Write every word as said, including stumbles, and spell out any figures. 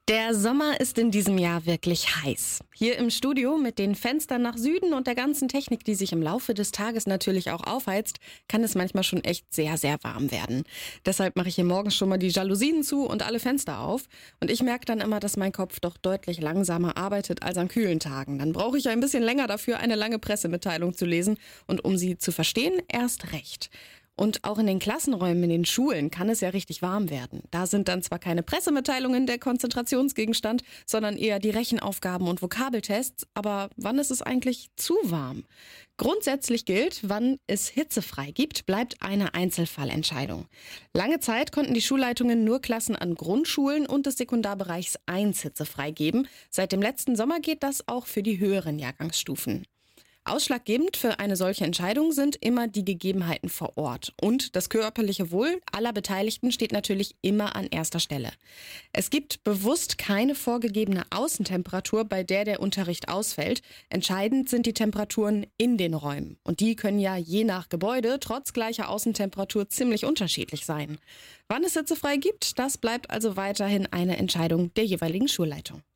Der Sommer ist in diesem Jahr wirklich heiß. Hier im Studio mit den Fenstern nach Süden und der ganzen Technik, die sich im Laufe des Tages natürlich auch aufheizt, kann es manchmal schon echt sehr, sehr warm werden. Deshalb mache ich hier morgens schon mal die Jalousien zu und alle Fenster auf. Und ich merke dann immer, dass mein Kopf doch deutlich langsamer arbeitet als an kühlen Tagen. Dann brauche ich ein bisschen länger dafür, eine lange Pressemitteilung zu lesen. Und um sie zu verstehen, erst recht. Und auch in den Klassenräumen, in den Schulen kann es ja richtig warm werden. Da sind dann zwar keine Pressemitteilungen der Konzentrationsgegenstand, sondern eher die Rechenaufgaben und Vokabeltests. Aber wann ist es eigentlich zu warm? Grundsätzlich gilt, wann es hitzefrei gibt, bleibt eine Einzelfallentscheidung. Lange Zeit konnten die Schulleitungen nur Klassen an Grundschulen und des Sekundarbereichs eins hitzefrei geben. Seit dem letzten Sommer geht das auch für die höheren Jahrgangsstufen. Ausschlaggebend für eine solche Entscheidung sind immer die Gegebenheiten vor Ort. Und das körperliche Wohl aller Beteiligten steht natürlich immer an erster Stelle. Es gibt bewusst keine vorgegebene Außentemperatur, bei der der Unterricht ausfällt. Entscheidend sind die Temperaturen in den Räumen. Und die können ja je nach Gebäude trotz gleicher Außentemperatur ziemlich unterschiedlich sein. Wann es hitzefrei gibt, das bleibt also weiterhin eine Entscheidung der jeweiligen Schulleitung.